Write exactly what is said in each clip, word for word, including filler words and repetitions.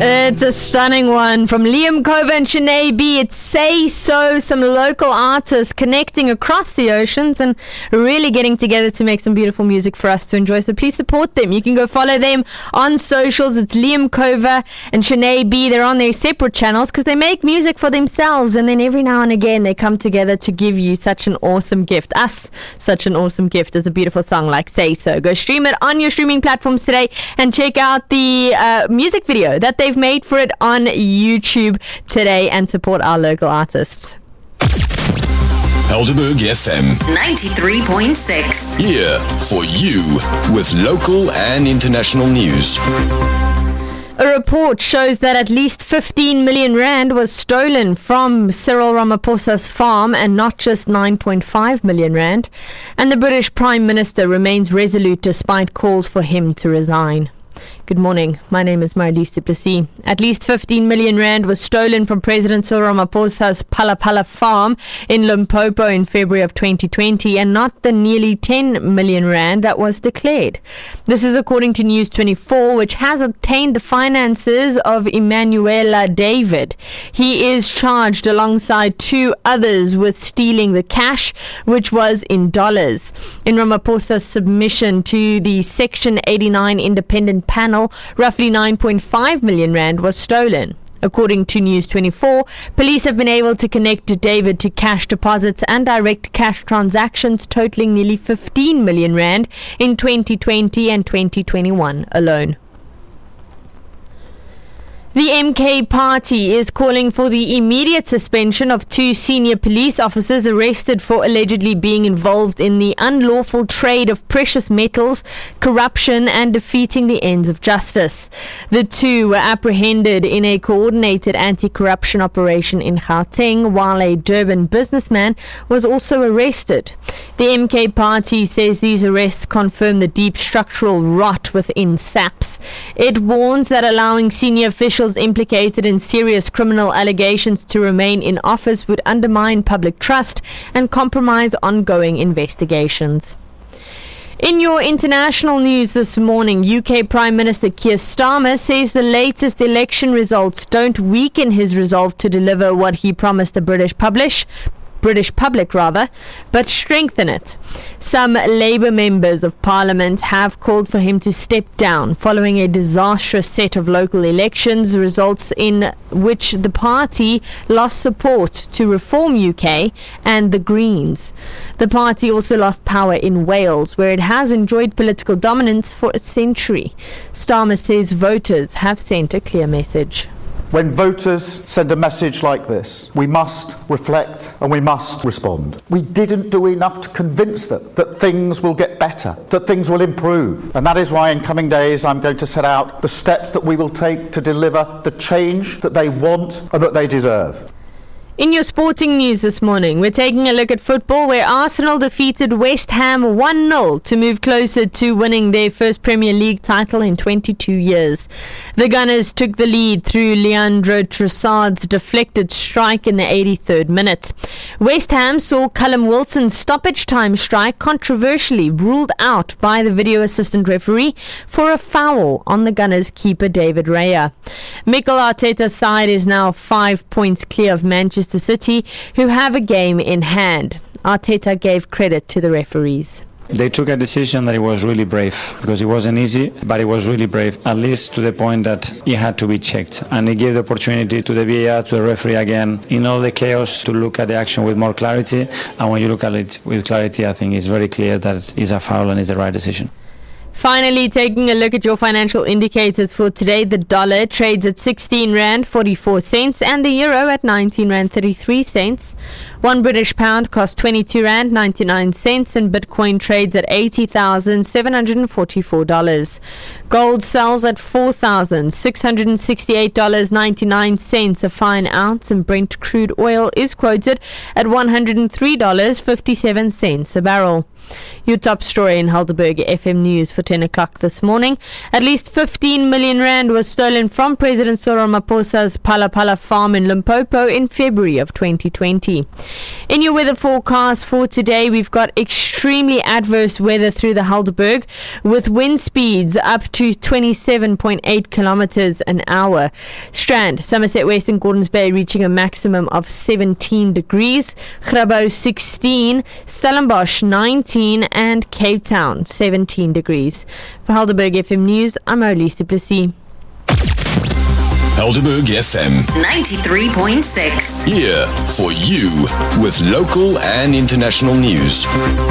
It's a stunning one from Liam Kova and Shanae B. It's Say So, some local artists connecting across the oceans and really getting together to make some beautiful music for us to enjoy. So please support them. You can go follow them on socials. It's Liam Kova and Shanae B. They're on their separate channels because they make music for themselves, and then every now and again they come together to give you such an awesome gift. Us, such an awesome gift is a beautiful song like Say So. Go stream it on your streaming platforms today and check out the uh, music video that they've made for it on YouTube today and support our local artists. Helderberg F M ninety-three point six. Here for you with local and international news. A report shows that at least fifteen million rand was stolen from Cyril Ramaphosa's farm, and not just nine point five million rand. And the British Prime Minister remains resolute despite calls for him to resign. Good morning. My name is Marlies du Plessis. At least fifteen million rand was stolen from President Cyril Ramaphosa's Phala Phala farm in Limpopo in February of twenty twenty, and not the nearly ten million rand that was declared. This is according to News twenty-four, which has obtained the finances of Emanuela David. He is charged alongside two others with stealing the cash, which was in dollars. In Ramaphosa's submission to the Section eighty-nine independent panel, roughly nine point five million rand was stolen. According to News twenty-four, police have been able to connect David to cash deposits and direct cash transactions totaling nearly fifteen million rand in twenty twenty and twenty twenty-one alone. The M K Party is calling for the immediate suspension of two senior police officers arrested for allegedly being involved in the unlawful trade of precious metals, corruption and defeating the ends of justice. The two were apprehended in a coordinated anti-corruption operation in Gauteng, while a Durban businessman was also arrested. The M K Party says these arrests confirm the deep structural rot within SAPS. It warns that allowing senior officials implicated in serious criminal allegations to remain in office would undermine public trust and compromise ongoing investigations. In your international news this morning, U K Prime Minister Keir Starmer says the latest election results don't weaken his resolve to deliver what he promised the British publish. British public rather, but strengthen it. Some Labour members of Parliament have called for him to step down following a disastrous set of local elections, results in which the party lost support to Reform U K and the Greens. The party also lost power in Wales, where it has enjoyed political dominance for a century. Starmer says voters have sent a clear message. When voters send a message like this, we must reflect and we must respond. We didn't do enough to convince them that things will get better, that things will improve. And that is why in coming days I'm going to set out the steps that we will take to deliver the change that they want and that they deserve. In your sporting news this morning, we're taking a look at football, where Arsenal defeated West Ham one nil to move closer to winning their first Premier League title in twenty-two years. The Gunners took the lead through Leandro Trossard's deflected strike in the eighty-third minute. West Ham saw Callum Wilson's stoppage time strike controversially ruled out by the video assistant referee for a foul on the Gunners' keeper David Raya. Mikel Arteta's side is now five points clear of Manchester City, who have a game in hand. Arteta gave credit to the referees. They took a decision that it was really brave, because it wasn't easy, but it was really brave, at least to the point that it had to be checked. And it gave the opportunity to the V A R, to the referee again, in all the chaos, to look at the action with more clarity. And when you look at it with clarity, I think it's very clear that it's a foul and it's the right decision. Finally, taking a look at your financial indicators for today, the dollar trades at sixteen rand forty-four cents and the euro at nineteen rand thirty-three cents. One British pound costs twenty-two rand ninety-nine cents and Bitcoin trades at eighty thousand seven hundred forty-four dollars. Gold sells at four thousand six hundred sixty-eight dollars and ninety-nine cents a fine ounce, and Brent crude oil is quoted at one hundred three dollars and fifty-seven cents a barrel. Your top story in Helderberg F M News for ten o'clock this morning. At least fifteen million rand was stolen from President Cyril Ramaphosa's Palapala farm in Limpopo in February of twenty twenty. In your weather forecast for today, we've got extremely adverse weather through the Helderberg with wind speeds up to twenty-seven point eight kilometers an hour. Strand, Somerset West and Gordons Bay reaching a maximum of seventeen degrees. Grabo sixteen, Stellenbosch nineteen and Cape Town seventeen degrees. For Helderberg F M News, I'm Marlies du Plessis. Helderberg F M ninety-three point six. Here for you with local and international news.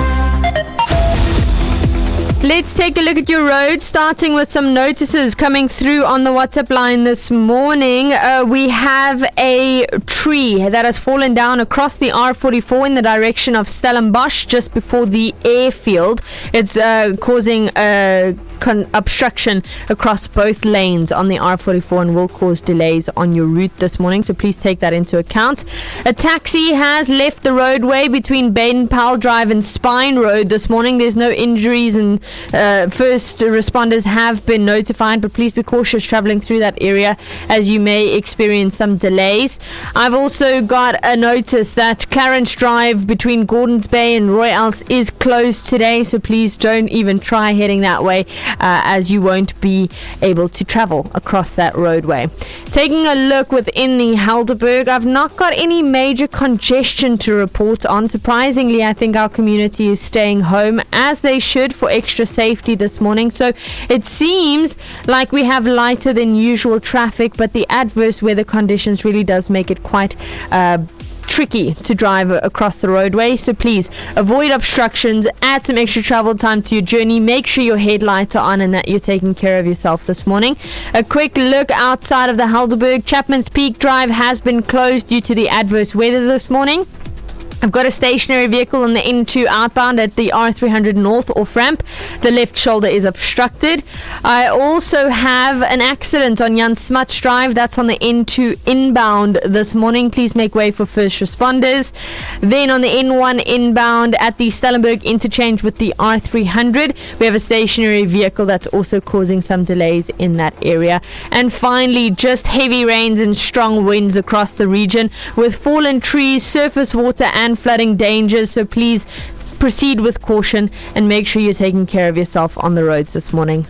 Let's take a look at your roads, starting with some notices coming through on the WhatsApp line this morning. Uh, we have a tree that has fallen down across the R forty-four in the direction of Stellenbosch just before the airfield. It's uh, causing a con- obstruction across both lanes on the R forty-four and will cause delays on your route this morning, so please take that into account. A taxi has left the roadway between Baden Powell Drive and Spine Road this morning. There's no injuries and Uh, first responders have been notified, but please be cautious traveling through that area as you may experience some delays. I've also got a notice that Clarence Drive between Gordons Bay and Royals is closed today, so please don't even try heading that way uh, as you won't be able to travel across that roadway. Taking a look within the Helderberg, I've not got any major congestion to report on. Surprisingly, I think our community is staying home as they should for extra safety this morning, so it seems like we have lighter than usual traffic, but the adverse weather conditions really does make it quite uh, tricky to drive across the roadway, so please avoid obstructions, add some extra travel time to your journey, make sure your headlights are on and that you're taking care of yourself this morning. A quick look outside of the Helderberg. Chapman's Peak Drive has been closed due to the adverse weather this morning. I've got a stationary vehicle on the N two outbound at the R three hundred North off ramp. The left shoulder is obstructed. I also have an accident on Jan Smuts Drive. That's on the N two inbound this morning. Please make way for first responders. Then on the N one inbound at the Stellenberg interchange with the R three hundred, we have a stationary vehicle that's also causing some delays in that area. And finally, just heavy rains and strong winds across the region with fallen trees, surface water and flooding dangers, so please proceed with caution and make sure you're taking care of yourself on the roads this morning.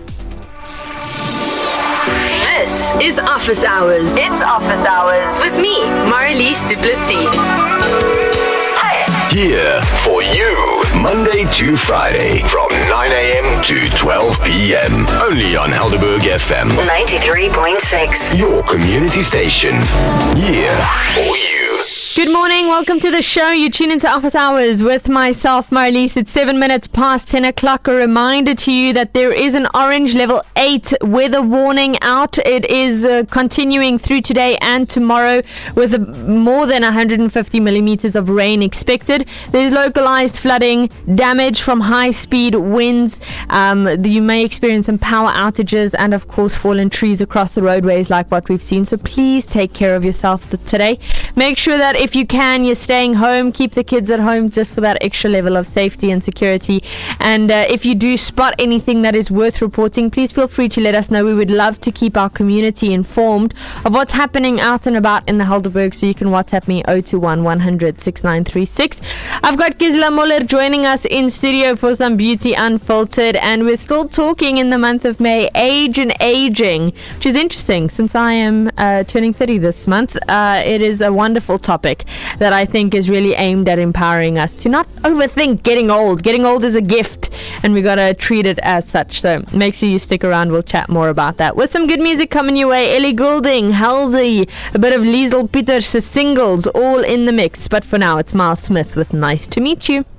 This is Office Hours. It's Office Hours with me, Marlies du Plessis. Here for you, Monday to Friday from nine a.m. to twelve p.m. Only on Helderberg F M ninety-three point six. Your community station. Here for you. Good morning, welcome to the show. You tune into Office Hours with myself, Marlies. It's seven minutes past ten o'clock. A reminder to you that there is an orange level eight weather warning out. It is uh, continuing through today and tomorrow with uh, more than one hundred fifty millimeters of rain expected. There's localized flooding, damage from high-speed winds. Um, you may experience some power outages and, of course, fallen trees across the roadways like what we've seen. So please take care of yourself today. Make sure that if you can, you're staying home. Keep the kids at home just for that extra level of safety and security. And uh, if you do spot anything that is worth reporting, please feel free to let us know. We would love to keep our community informed of what's happening out and about in the Helderberg, so you can WhatsApp me zero two one, one hundred, six nine three six. I've got Gisela Muller joining us in studio for some Beauty Unfiltered, and we're still talking in the month of May, age and aging, which is interesting since I am uh, turning thirty this month. Uh, it is a wonderful topic that I think is really aimed at empowering us to not overthink getting old. Getting old is a gift, and we gotta treat it as such. So make sure you stick around. We'll chat more about that with some good music coming your way. Ellie Goulding, Halsey, a bit of Liesl Peters' singles, all in the mix. But for now, it's Miles Smith with Nice to Meet You.